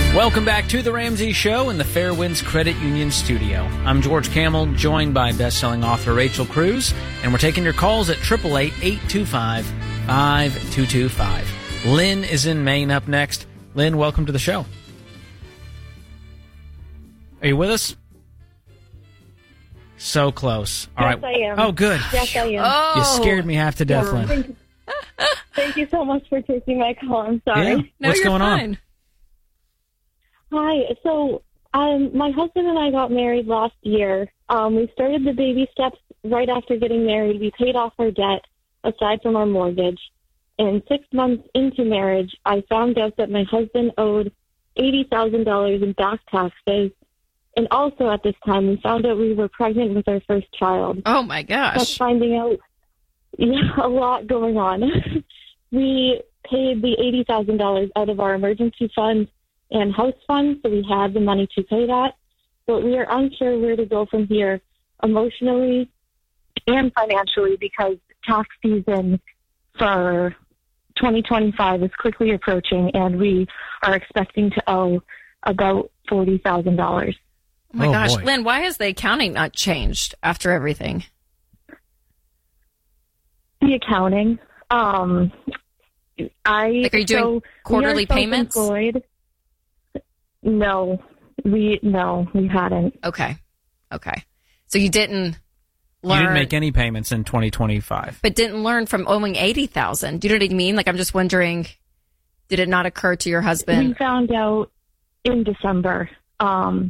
Welcome back to The Ramsey Show in the Fairwinds Credit Union studio. I'm George Camel, joined by best-selling author Rachel Cruz, and we're taking your calls at 888-825-5225. Lynn is in Maine up next. Lynn, welcome to the show. Are you with us? So close. All right. I am. Oh, good. Yes, I am. Oh. You scared me half to death, Lynn. Thank you so much for taking my call. I'm sorry. Yeah. No, What's you're going fine. on? Hi. So, my husband and I got married last year. We started the baby steps right after getting married. We paid off our debt, aside from our mortgage. And 6 months into marriage, I found out that my husband owed $80,000 in back taxes. And also at this time, we found out we were pregnant with our first child. Oh, my Just gosh. finding out, a lot going on. We paid the $80,000 out of our emergency fund and house fund, so we had the money to pay that. But we are unsure where to go from here emotionally and financially because tax season for 2025 is quickly approaching, and we are expecting to owe about $40,000. Oh, my Oh, gosh. boy. Lynn, why has the accounting not changed after everything? The accounting, Are you doing quarterly we are payments? self-employed. No, we hadn't. Okay. So you didn't learn. You didn't make any payments in 2025. But didn't learn from owing 80,000. Do you know what I mean? Like, I'm just wondering, did it not occur to your We husband? found out in December.